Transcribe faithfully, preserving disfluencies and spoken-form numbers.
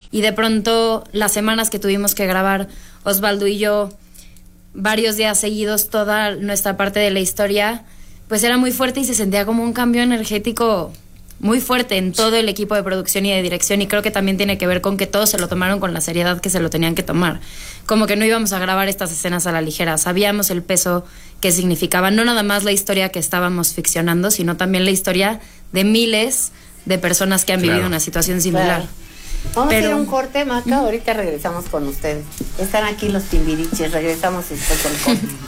y de pronto las semanas que tuvimos que grabar Osvaldo y yo varios días seguidos toda nuestra parte de la historia, pues era muy fuerte y se sentía como un cambio energético muy fuerte en todo el equipo de producción y de dirección, y creo que también tiene que ver con que todos se lo tomaron con la seriedad que se lo tenían que tomar. Como que no íbamos a grabar estas escenas a la ligera, sabíamos el peso que significaba, no nada más la historia que estábamos ficcionando, sino también la historia de miles de personas que han claro. vivido una situación similar. Claro. Vamos Pero, a ir a un corte, Maca, ahorita regresamos con ustedes. Están aquí los Timbiriches, regresamos después del corte.